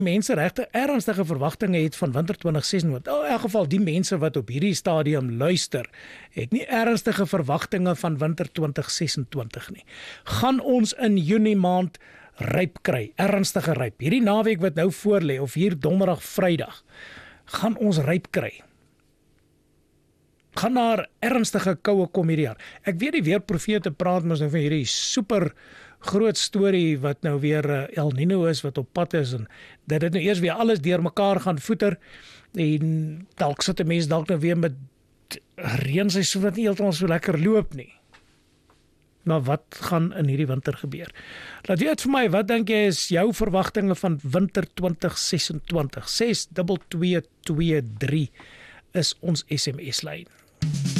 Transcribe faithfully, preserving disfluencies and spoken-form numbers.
mense regtig ernstige verwagtinge het van winter twintig sesentwintig. In elk geval die mense wat op hierdie stadium luister, het nie ernstige verwagtinge van winter twintig sesentwintig nie. Gaan ons in Junie maand ryp kry, ernstige ryp. Hierdie naweek wat nou voorlê of hier donderdag, Vrydag, gaan ons ryp kry. Gaan daar ernstige koue kom hierdie jaar. Ek weet die weerprofete praat mos nou van hierdie super groot storie wat nou weer uh, El Nino is, wat op pad is, en dat dit nou eers weer alles deur mekaar gaan voeter, en dalk sit 'n mens dalk nou weer met reenseisoen wat nie heeltemal so lekker loop nie. Maar wat gaan in hierdie winter gebeur? Laat weet vir my, wat dink jy is jou verwagtinge van winter twintig sesentwintig? ses twee twee twee drie is ons S M S-lyn.